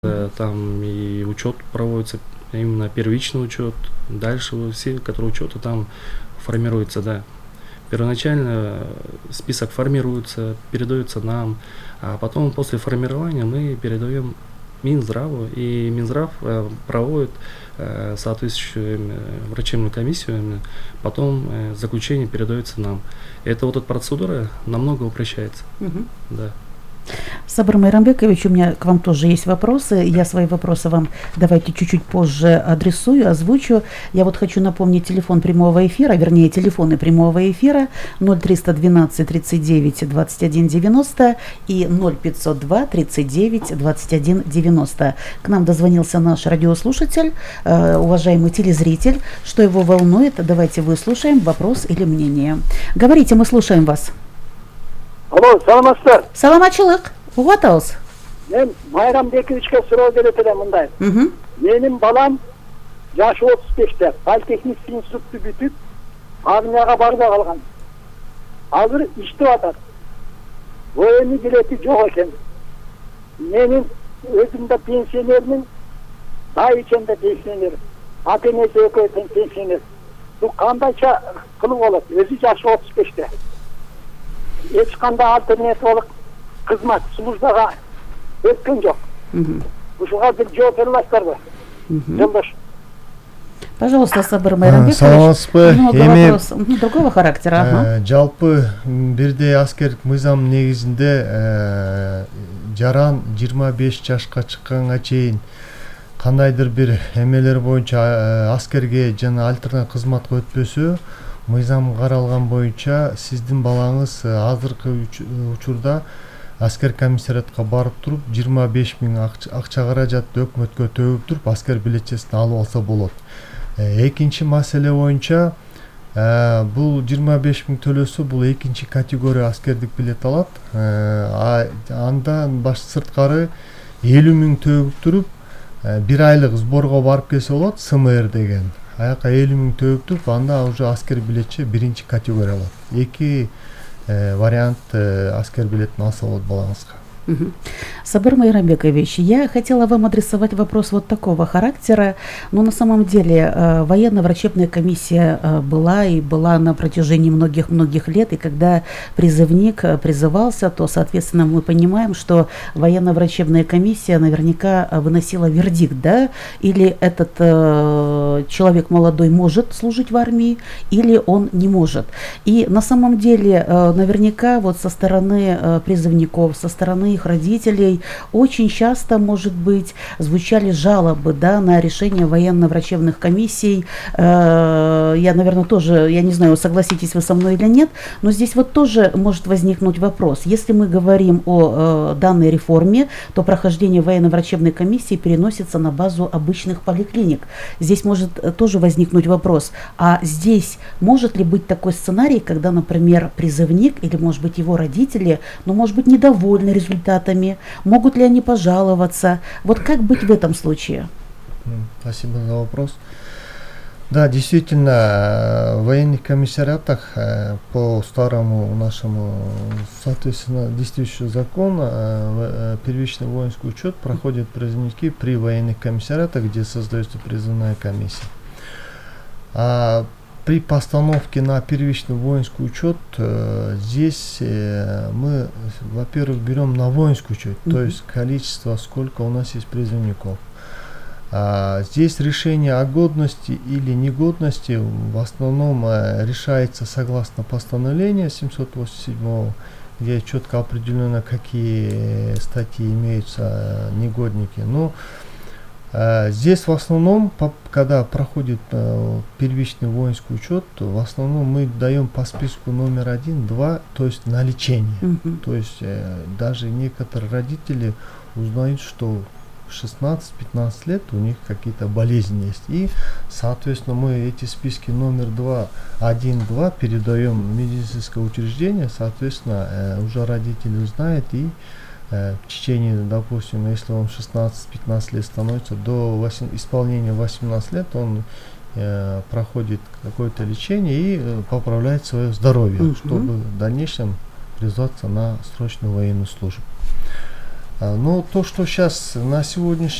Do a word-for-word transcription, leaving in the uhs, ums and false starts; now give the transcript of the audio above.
Э, Там и учет проводится, именно первичный учет. Дальше вот все, которые учета там формируются, да. Первоначально э, список формируется, передается нам, а потом после формирования мы передаем Минздраву, и Минздрав э, проводит э, соответствующую э, врачебную комиссию, именно. Потом э, заключение передается нам. Это вот эта процедура намного упрощается. Мгм. Да. Сабыр Майрамбекович, у меня к вам тоже есть вопросы. Я свои вопросы вам давайте чуть-чуть позже адресую, озвучу. Я вот хочу напомнить телефон прямого эфира, вернее, телефоны прямого эфира ноль триста двенадцать тридцать девять двадцать один девяносто и ноль пятьсот два тридцать девять двадцать один девяносто. К нам дозвонился наш радиослушатель, э, уважаемый телезритель. Что его волнует? Давайте выслушаем вопрос или мнение. Говорите, мы слушаем вас. Алло, саламатсыздар. Саламатчылык. Угатабыз. Мен Майрамбековичке суроо берет элем мындай. Мгм. Менин балам жашы отуз беште, политехник институтту бүтүп, армияга барбай калган. Азыр иштеп атат. Военный билети жок экен. Менин өзүм да пенсионермин, дайычем да пенсионер. Ата энеси экөө тең пенсионер. Бул кандайча кылып болот? Өзү жашы отуз беште. Эч кандай альтернативалык кызмат, службага өткөн жок. Мгм. Ушуга бир жооп бере аласыздарбы? Мгм. Жолдош. Пожалуйста, Сабыр Майрамбекович. Саламатсызбы? Много Эми вопросов мгм, другого характера. Ага. э, жалпы м, бирдей аскерлик мыйзам негизинде э, жаран жыйырма беш жашка чыкканга чейин кандайдыр бир эмелер боюнча э, аскерге жана альтернатив кызматка өтпөсө, мыйзам каралган боюнча сиздин балаңыз э, азыркы уч- учурда аскер комиссариатка барып туруп жыйырма беш миң акча акча каражатты өкмөткө төгүп туруп аскер билетчесин алып алса болот. Э, Экинчи маселе боюнча э, бул жыйырма беш миң төлөсө бул экинчи категория аскердик билет алат. Э, а- Андан баш сырткары элүү миң төгүп туруп э, бир айлык сборго барып келсе болот, СМР деген. Аяка элүү миң төгүп туруп анда уже аскер билетчи биринчи категория алат. Эки э, вариант э, аскер билетин алса болот балаңызга. Мгм. Сабыр Майрамбекович, я хотела вам адресовать вопрос вот такого характера, но на самом деле э, военно-врачебная комиссия э, была и была на протяжении многих-многих лет, и когда призывник э, призывался, то, соответственно, мы понимаем, что военно-врачебная комиссия наверняка э, выносила вердикт, да, или этот э, человек молодой может служить в армии, или он не может. И на самом деле э, наверняка вот со стороны э, призывников, со стороны их родителей очень часто, может быть, звучали жалобы, да, на решение военно-врачебных комиссий. Э, я, наверное, тоже, я не знаю, согласитесь вы со мной или нет, но здесь вот тоже может возникнуть вопрос. Если мы говорим о э, данной реформе, то прохождение военно-врачебной комиссии переносится на базу обычных поликлиник. Здесь может э, тоже возникнуть вопрос, а здесь может ли быть такой сценарий, когда, например, призывник или, может быть, его родители, ну, может быть, недовольны результатами, могут ли они пожаловаться? Вот как быть в этом случае? М, Спасибо за вопрос. Да, действительно, э, в военных комиссариатах э, по старому нашему, соответственно, действующему закону э, в- э, первичный воинский учет проходят призывники при военных комиссариатах, где создается призывная комиссия. А при постановке на первичный воинский учет э, здесь э, мы, во-первых, берем на воинский учет, то Мгм. есть количество, сколько у нас есть призывников. А, здесь решение о годности или негодности в основном э, решается согласно постановлению семьсот восемьдесят седьмого, где четко определено, какие статьи имеются э, негодники. Но э, здесь в основном, по- когда проходит э, первичный воинский учет, то в основном мы даем по списку номер один, два, то есть на лечение. Мгм. То есть э, даже некоторые родители узнают, что в шестнадцать-пятнадцать лет у них какие-то болезни есть. И, соответственно, мы эти списки номер два, один, два передаем в медицинское учреждение. Соответственно, э, уже родители знают, и э, в течение, допустим, если он шестнадцать-пятнадцать лет становится, до восем- исполнения восемнадцати лет он э, проходит какое-то лечение и э, поправляет свое здоровье, Мгм. чтобы в дальнейшем призваться на срочную военную службу. Но то, что сейчас на сегодняшний